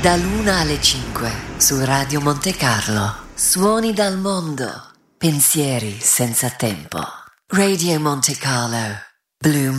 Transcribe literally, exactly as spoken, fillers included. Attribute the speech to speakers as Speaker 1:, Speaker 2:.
Speaker 1: Dall'una alle cinque su Radio Monte Carlo. Suoni dal mondo. Pensieri senza tempo. Radio Monte Carlo. Blue